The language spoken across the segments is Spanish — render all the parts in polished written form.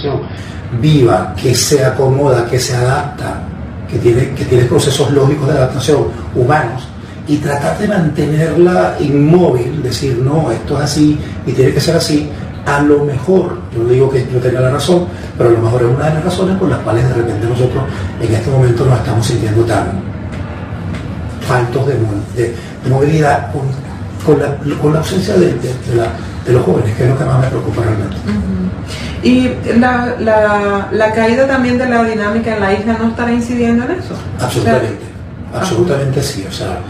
manifestación viva, que se acomoda, que se adapta, que tiene procesos lógicos de adaptación humanos, y tratar de mantenerla inmóvil, decir no, esto es así y tiene que ser así, a lo mejor, yo digo que yo tenga la razón, pero a lo mejor es una de las razones por las cuales de repente nosotros en este momento nos estamos sintiendo tan faltos de movilidad con la ausencia de los jóvenes, que es lo que más me preocupa realmente. ¿Y la caída también de la dinámica en la isla no estará incidiendo en eso? Absolutamente sí, o sea,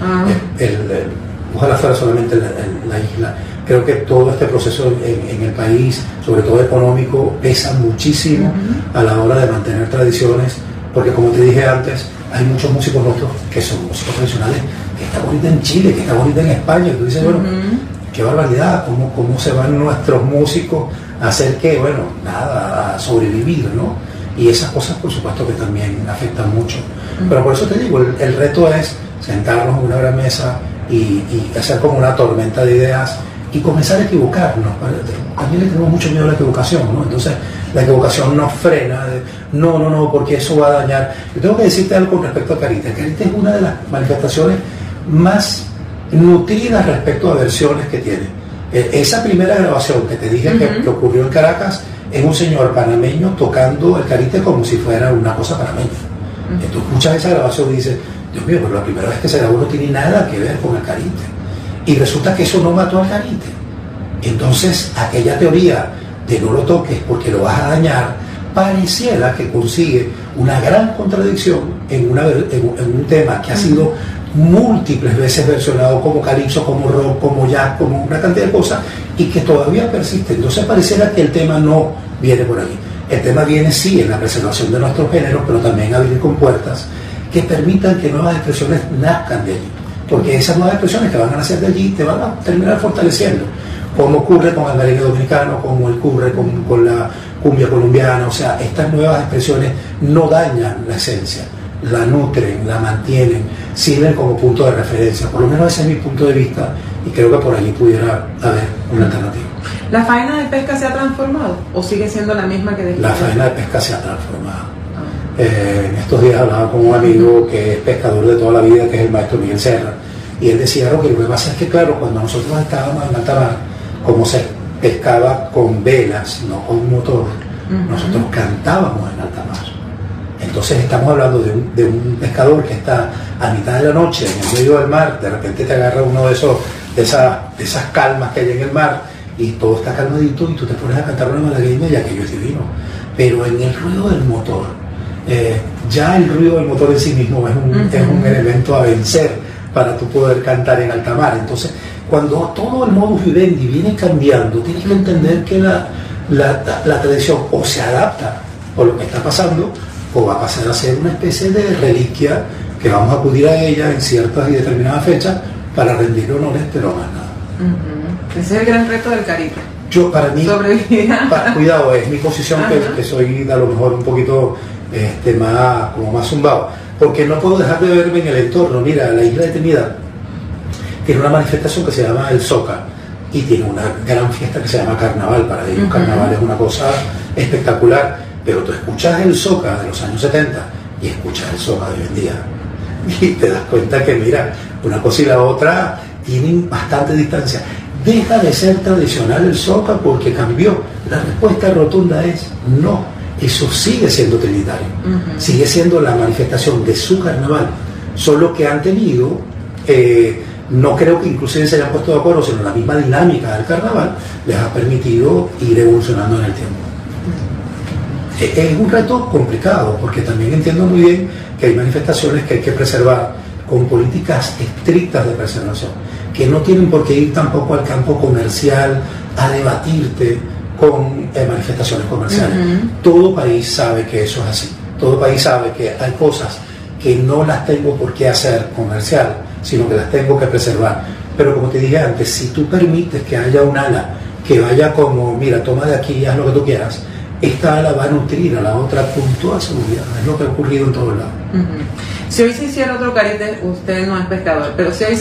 ojalá fuera solamente la isla. Creo que todo este proceso en el país, sobre todo económico, pesa muchísimo a la hora de mantener tradiciones, porque como te dije antes, hay muchos músicos nuestros que son músicos tradicionales, que están ahorita en Chile, que están ahorita en España, y tú dices, bueno, qué barbaridad, cómo se van nuestros músicos a hacer que, bueno, nada, a sobrevivir, ¿no? Y esas cosas, por supuesto, que también afectan mucho. Pero por eso te digo, el reto es sentarnos en una gran mesa y hacer como una tormenta de ideas y comenzar a equivocarnos. También le tenemos mucho miedo a la equivocación, ¿no? Entonces, la equivocación nos frena, no, porque eso va a dañar. Yo tengo que decirte algo con respecto a Carité. Carité es una de las manifestaciones más nutridas respecto a versiones que tiene. Esa primera grabación que te dije que ocurrió en Caracas es un señor panameño tocando el Carité como si fuera una cosa panameña. Tú escuchas esa grabación y dices, Dios mío, pero la primera vez que se grabó no tiene nada que ver con el Carité. Y resulta que eso no mató al Carité. Entonces, aquella teoría de no lo toques porque lo vas a dañar, pareciera que consigue una gran contradicción en un tema que ha sido múltiples veces versionado como calipso, como rock, como jazz, como una cantidad de cosas, y que todavía persiste. Entonces pareciera que el tema no viene por ahí. El tema viene sí en la preservación de nuestros géneros, pero también abrir compuertas que permitan que nuevas expresiones nazcan de allí, porque esas nuevas expresiones que van a nacer de allí te van a terminar fortaleciendo, como ocurre con el merengue dominicano, como ocurre con la cumbia colombiana. O sea, estas nuevas expresiones no dañan la esencia, la nutren, la mantienen, sirven como punto de referencia. Por lo menos ese es mi punto de vista, y creo que por allí pudiera haber una alternativa. ¿La faena de pesca se ha transformado o sigue siendo la misma que después? La faena de pesca se ha transformado. En estos días hablaba con un amigo que es pescador de toda la vida, que es el maestro Miguel Serra, y él decía que lo que pasa es que, claro, cuando nosotros estábamos en alta mar, como se pescaba con velas, no con motor, nosotros cantábamos en alta mar. Entonces estamos hablando de un pescador que está a mitad de la noche en el medio del mar, de repente te agarra uno de esas calmas que hay en el mar y todo está calmadito y tú te pones a cantar una malagueña y aquello es divino. Pero en el ruido del motor, ya el ruido del motor en sí mismo es un elemento a vencer para tú poder cantar en alta mar. Entonces, cuando todo el modus vivendi viene cambiando, tienes que entender que la tradición o se adapta por lo que está pasando, o va a pasar a ser una especie de reliquia que vamos a acudir a ella en ciertas y determinadas fechas para rendirle honores, pero más nada. Ese es el gran reto del Carité. Para mí, cuidado, es mi posición, que soy a lo mejor un poquito más zumbado, porque no puedo dejar de verme en el entorno. Mira, la isla de Trinidad tiene una manifestación que se llama el Soca y tiene una gran fiesta que se llama Carnaval. Para ellos Carnaval es una cosa espectacular, pero tú escuchas el Soca de los años 70 y escuchas el Soca de hoy en día y te das cuenta que, mira, una cosa y la otra tienen bastante distancia. ¿Deja de ser tradicional el Soca porque cambió? La respuesta rotunda es no. Eso sigue siendo trinitario, sigue siendo la manifestación de su carnaval, solo que han tenido, no creo que inclusive se hayan puesto de acuerdo, sino la misma dinámica del carnaval les ha permitido ir evolucionando en el tiempo. Es un reto complicado, porque también entiendo muy bien que hay manifestaciones que hay que preservar con políticas estrictas de preservación, que no tienen por qué ir tampoco al campo comercial a debatirte con manifestaciones comerciales. Todo país sabe que eso es así. Todo país sabe que hay cosas que no las tengo por qué hacer comercial, sino que las tengo que preservar. Pero como te dije antes, si tú permites que haya un ala que vaya como, mira, toma de aquí y haz lo que tú quieras, esta ala va a nutrir a la otra con toda seguridad. Es lo que ha ocurrido en todos lados. Si hoy se hiciera otro Carité, usted no es pescador, pero si hoy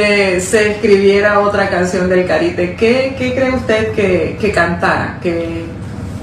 se escribiera otra canción del Carité, ¿qué cree usted que cantara, que